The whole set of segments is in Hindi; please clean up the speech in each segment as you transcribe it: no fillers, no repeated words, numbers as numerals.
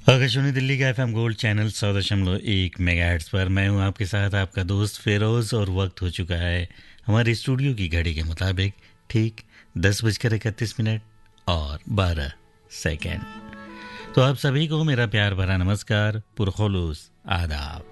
आकाशवाणी दिल्ली का एफएम गोल्ड चैनल 100.1 मेगाहर्ट्ज़ पर मैं हूं आपके साथ आपका दोस्त फिरोज और वक्त हो चुका है हमारे स्टूडियो की घड़ी के मुताबिक ठीक 10:31 और 12 सेकंड। तो आप सभी को मेरा प्यार भरा नमस्कार, पुरखुलूस आदाब।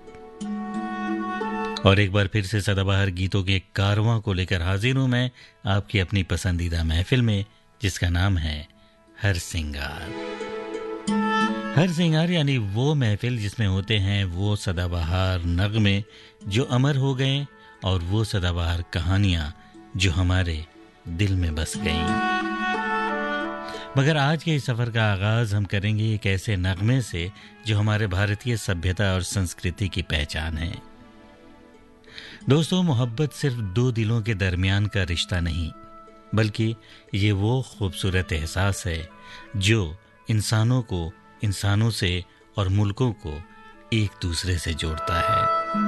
और एक बार फिर से सदाबहार गीतों के कारवां को लेकर हाजिर हूं मैं आपकी अपनी पसंदीदा महफिल में, जिसका नाम है हर सिंगार। हर सिंगार यानी वो महफिल जिसमें होते हैं वो सदाबहार नगमे जो अमर हो गए और वो सदाबहार कहानियां जो हमारे दिल में बस गईं। मगर आज के इस सफर का आगाज हम करेंगे एक ऐसे नगमे से जो हमारे भारतीय सभ्यता और संस्कृति की पहचान है। दोस्तों, मोहब्बत सिर्फ दो दिलों के दरमियान का रिश्ता नहीं, बल्कि ये वो खूबसूरत एहसास है जो इंसानों को, इंसानों से और मुल्कों को एक दूसरे से जोड़ता है।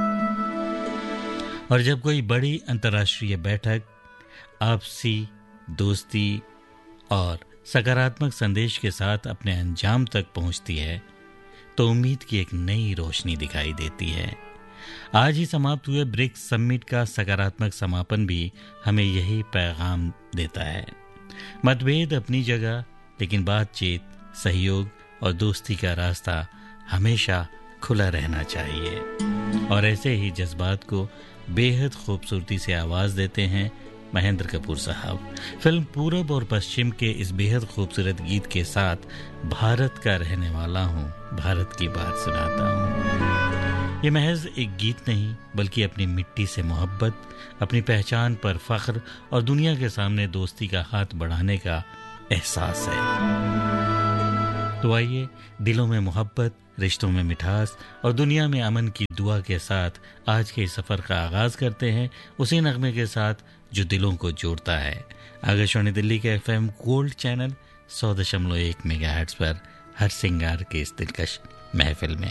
और जब कोई बड़ी अंतर्राष्ट्रीय बैठक आपसी दोस्ती और सकारात्मक संदेश के साथ अपने अंजाम तक पहुंचती है, तो उम्मीद की एक नई रोशनी दिखाई देती है। आज ही समाप्त हुए ब्रिक्स समिट का सकारात्मक समापन भी हमें यही पैगाम देता है। मतभेद अपनी जगह, लेकिन बातचीत, सहयोग और दोस्ती का रास्ता हमेशा खुला रहना चाहिए। और ऐसे ही जज्बात को बेहद खूबसूरती से आवाज़ देते हैं महेंद्र कपूर साहब। फिल्म पूरब और पश्चिम के इस बेहद खूबसूरत गीत के साथ भारत का रहने वाला हूँ, भारत की बात सुनाता हूँ। ये महज एक गीत नहीं, बल्कि अपनी मिट्टी से मोहब्बत, अपनी पहचान पर फख्र और दुनिया के सामने दोस्ती का हाथ बढ़ाने का एहसास है। तो आइए दिलों में मोहब्बत, रिश्तों में मिठास और दुनिया में अमन की दुआ के साथ आज के सफ़र का आगाज़ करते हैं उसी नगमे के साथ जो दिलों को जोड़ता है। आकाशवाणी दिल्ली के एफएम गोल्ड चैनल 100.1 मेगाहर्ट्ज़ पर हर सिंगार के इस दिलकश महफिल में।